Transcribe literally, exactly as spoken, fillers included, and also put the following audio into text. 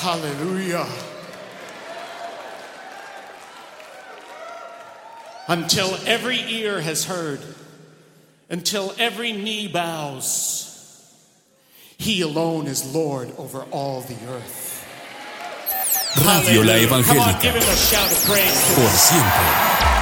Hallelujah. Until every ear has heard, until every knee bows, He alone is Lord over all the earth. Radio La Hallelujah. Come on, Evangélica. give Him a shout of praise. Por siempre.